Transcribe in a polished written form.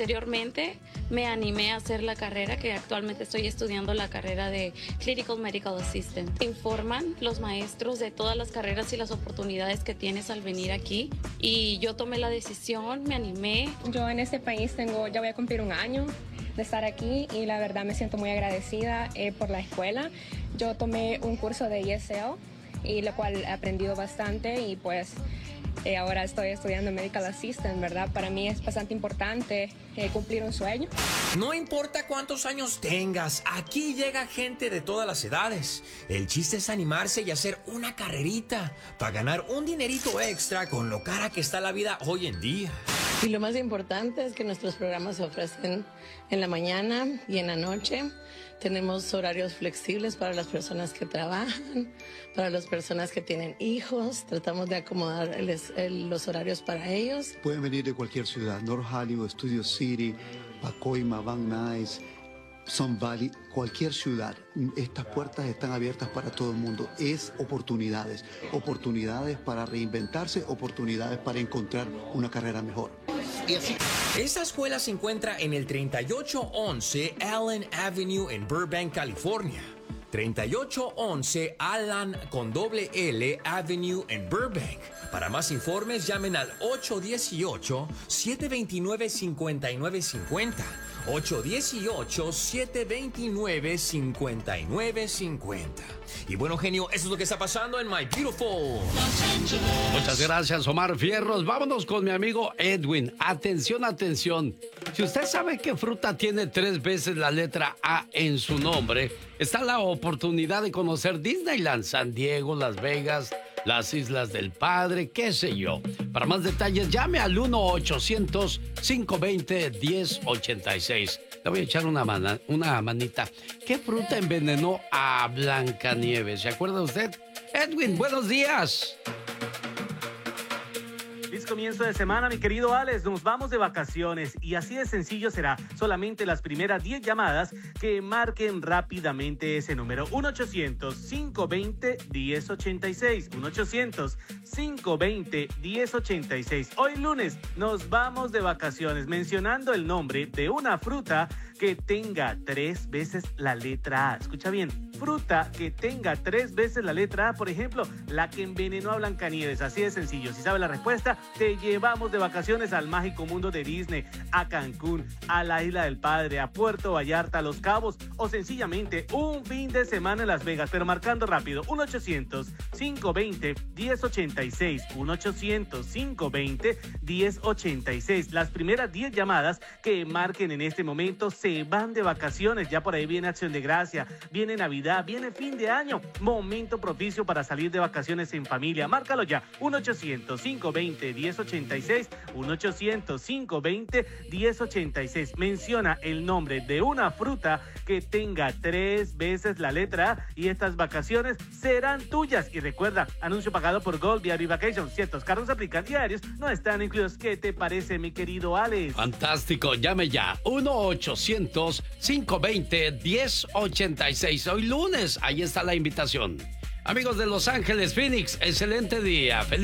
posteriormente me animé a hacer la carrera, que actualmente estoy estudiando la carrera de Clinical Medical Assistant. Informan los maestros de todas las carreras y las oportunidades que tienes al venir aquí, y yo tomé la decisión, me animé. Yo en este país ya voy a cumplir un año de estar aquí y la verdad me siento muy agradecida por la escuela. Yo tomé un curso de ESL y lo cual he aprendido bastante y pues ahora estoy estudiando Medical Assistant, ¿verdad? Para mí es bastante importante cumplir un sueño. No importa cuántos años tengas, aquí llega gente de todas las edades. El chiste es animarse y hacer una carrerita para ganar un dinerito extra con lo cara que está la vida hoy en día. Y lo más importante es que nuestros programas se ofrecen en la mañana y en la noche. Tenemos horarios flexibles para las personas que trabajan, para las personas que tienen hijos. Tratamos de acomodar los horarios para ellos. Pueden venir de cualquier ciudad, North Hollywood, Studio City, Pacoima, Van Nuys, Sun Valley, cualquier ciudad. Estas puertas están abiertas para todo el mundo. Es oportunidades, oportunidades para reinventarse, oportunidades para encontrar una carrera mejor. Esta escuela se encuentra en el 3811 Allen Avenue en Burbank, California. 3811 Allen con doble L Avenue en Burbank. Para más informes llamen al 818-729-5950. 818-729-5950. Y bueno, genio, eso es lo que está pasando en My Beautiful Muchas gracias, Omar Fierros. Vámonos con mi amigo Edwin. Atención, atención. Si usted sabe que fruta tiene 3 veces la letra A en su nombre, está la oportunidad de conocer Disneyland, San Diego, Las Vegas, las Islas del Padre, qué sé yo. Para más detalles, llame al 1-800-520-1086. Le voy a echar una manita. ¿Qué fruta envenenó a Blancanieves? ¿Se acuerda usted? Edwin, buenos días. Feliz comienzo de semana, mi querido Alex. Nos vamos de vacaciones y así de sencillo será. Solamente las primeras 10 llamadas que marquen rápidamente ese número. 1-800-520-1086. 1-800-520-1086. Hoy lunes nos vamos de vacaciones mencionando el nombre de una fruta que tenga 3 veces la letra A. Escucha bien. Fruta que tenga 3 veces la letra A, por ejemplo, la que envenenó a Blancanieves. Así de sencillo. Si sabes la respuesta, te llevamos de vacaciones al mágico mundo de Disney, a Cancún, a la Isla del Padre, a Puerto Vallarta, a Los Cabos o sencillamente un fin de semana en Las Vegas. Pero marcando rápido, 1-800-520-1086. 1-800-520-1086. Las primeras 10 llamadas que marquen en este momento se van de vacaciones. Ya por ahí viene Acción de Gracia, viene Navidad, viene fin de año. Momento propicio para salir de vacaciones en familia. Márcalo ya. 1-800-520-1086. 1-800-520-1086. Menciona el nombre de una fruta que tenga 3 veces la letra A y estas vacaciones serán tuyas. Y recuerda, anuncio pagado por Gold vía Vacation. Ciertos cargos aplican y diarios no están incluidos. ¿Qué te parece, mi querido Alex? Fantástico. Llame ya. 1-800-520-1086. Hoy lunes, ahí está la invitación. Amigos de Los Ángeles, Phoenix, excelente día. Feliz